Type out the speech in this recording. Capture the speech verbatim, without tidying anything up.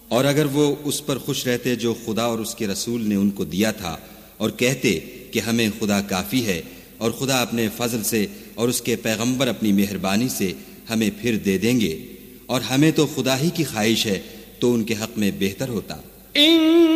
और अगर वो उस पर खुश रहते जो खुदा और उसके रसूल ने उनको दिया था और कहते कि हमें खुदा काफी है और खुदा अपने फजल से और उसके पैगंबर अपनी मेहरबानी से हमें फिर दे देंगे और हमें तो खुदा ही की ख्वाहिश है, तो उनके हक में बेहतर होता।